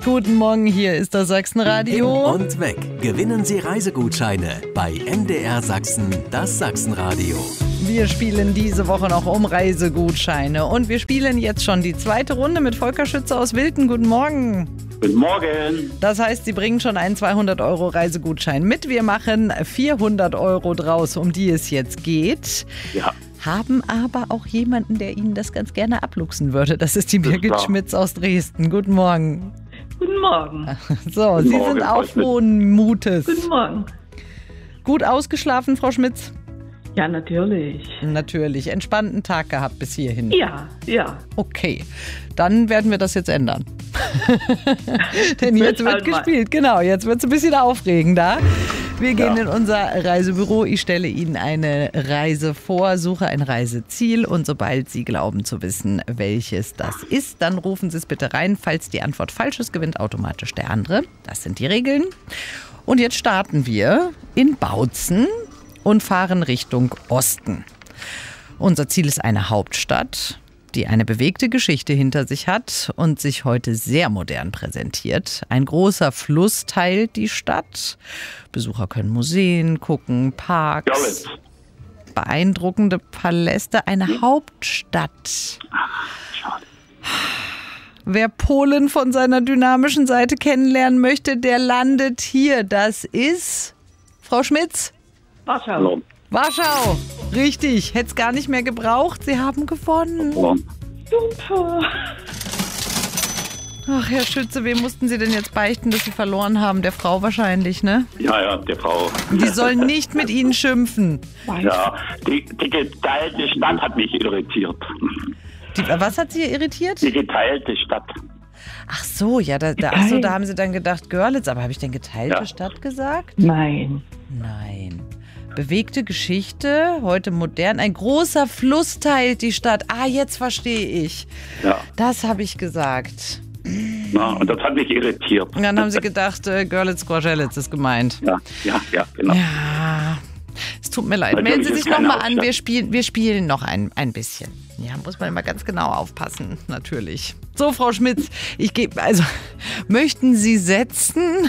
Guten Morgen, hier ist das Sachsenradio. Hin und weg. Gewinnen Sie Reisegutscheine bei MDR Sachsen, das Sachsenradio. Wir spielen diese Woche noch um Reisegutscheine. Und wir spielen jetzt schon die zweite Runde mit Volker Schütze aus Wilten. Guten Morgen. Guten Morgen. Das heißt, Sie bringen schon einen 200 € Reisegutschein mit. Wir machen 400 € draus, um die es jetzt geht. Ja. Haben aber auch jemanden, der Ihnen das ganz gerne abluchsen würde. Das ist die Birgit Schmitz aus Dresden. Guten Morgen. Guten Morgen. So, Guten Sie Morgen, sind Frau auch frohen Mutes. Guten Morgen. Gut ausgeschlafen, Frau Schmitz? Ja, natürlich. Natürlich. Entspannten Tag gehabt bis hierhin. Ja. Okay, dann werden wir das jetzt ändern. Denn jetzt wird gespielt. Genau, jetzt wird es ein bisschen aufregender. Wir gehen in unser Reisebüro. Ich stelle Ihnen eine Reise vor, suche ein Reiseziel und sobald Sie glauben zu wissen, welches das ist, dann rufen Sie es bitte rein. Falls die Antwort falsch ist, gewinnt automatisch der andere. Das sind die Regeln. Und jetzt starten wir in Bautzen und fahren Richtung Osten. Unser Ziel ist eine Hauptstadt, die eine bewegte Geschichte hinter sich hat und sich heute sehr modern präsentiert. Ein großer Fluss teilt die Stadt. Besucher können Museen gucken, Parks, Görlitz. beeindruckende Paläste, eine Hauptstadt. Schade. Wer Polen von seiner dynamischen Seite kennenlernen möchte, der landet hier. Das ist Frau Schmitz. Warschau. Warschau. Richtig. Hätte es gar nicht mehr gebraucht. Sie haben gewonnen. Super. Ach, Herr Schütze, wem mussten Sie denn jetzt beichten, dass Sie verloren haben? Der Frau wahrscheinlich, ne? Ja, der Frau. Die soll nicht mit Ihnen schimpfen. Ja, die geteilte Stadt hat mich irritiert. Was hat Sie irritiert? Die geteilte Stadt. Ach so, ja, da haben Sie dann gedacht Görlitz. Aber habe ich denn geteilte Stadt gesagt? Nein. Nein. Bewegte Geschichte, heute modern. Ein großer Fluss teilt die Stadt. Ah, jetzt verstehe ich. Ja. Das habe ich gesagt. Na, und das hat mich irritiert. Und dann haben Sie gedacht, Görlitz-Gorzelitz ist gemeint. Ja, genau. Ja, es tut mir leid. Natürlich Melden Sie ist sich keine nochmal an. Hauptstadt. Wir spielen noch ein bisschen. Ja, muss man immer ganz genau aufpassen, natürlich. So, Frau Schmitz, möchten Sie setzen?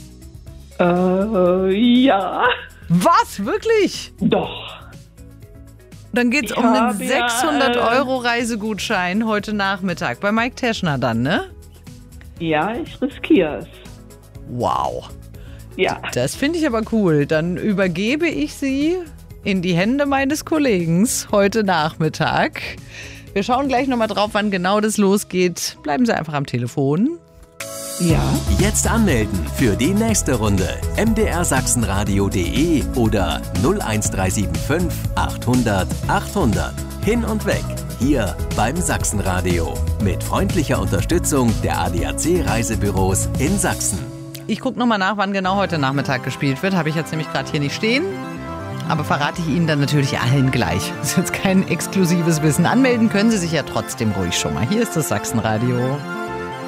Ja. Was? Wirklich? Doch. Dann geht's Ich um einen habe 600 € Reisegutschein heute Nachmittag bei Mike Teschner dann, ne? Ja, ich riskiere es. Wow. Ja. Das finde ich aber cool. Dann übergebe ich Sie in die Hände meines Kollegen heute Nachmittag. Wir schauen gleich nochmal drauf, wann genau das losgeht. Bleiben Sie einfach am Telefon. Ja. Jetzt anmelden für die nächste Runde. mdrsachsenradio.de oder 01375 800 800. Hin und weg. Hier beim Sachsenradio. Mit freundlicher Unterstützung der ADAC Reisebüros in Sachsen. Ich gucke nochmal nach, wann genau heute Nachmittag gespielt wird. Habe ich jetzt nämlich gerade hier nicht stehen. Aber verrate ich Ihnen dann natürlich allen gleich. Das ist jetzt kein exklusives Wissen. Anmelden können Sie sich ja trotzdem ruhig schon mal. Hier ist das Sachsenradio.